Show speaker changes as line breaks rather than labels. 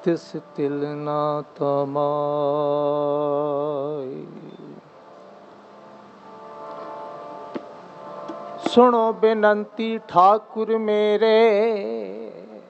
तिस तिल ना तमाय। सुनो बेनंती ठाकुर मेरे,